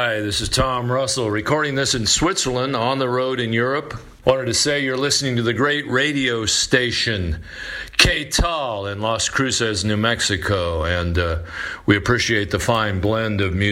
Hi, this is Tom Russell, recording this in Switzerland, on the road in Europe. Wanted to say you're listening to the great radio station, K-Tal in Las Cruces, New Mexico, and we appreciate the fine blend of music